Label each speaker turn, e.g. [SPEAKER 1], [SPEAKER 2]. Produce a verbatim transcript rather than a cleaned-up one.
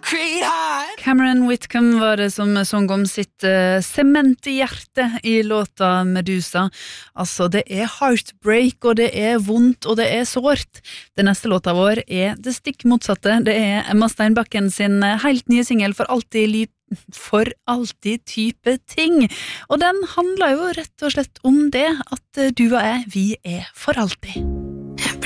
[SPEAKER 1] concrete heart.
[SPEAKER 2] Cameron Whitcomb var det som sang om sitt uh, sement i hjertet i låta Medusa. Altså, det er heartbreak, og det er vondt, og det er sårt. Det neste låta vår er det stikk motsatte. Det er Emma Steinbakken sin helt nye single For alltid liv For alltid type ting. Og den handler jo rett og slett om det, at du og jeg, vi er for alltid.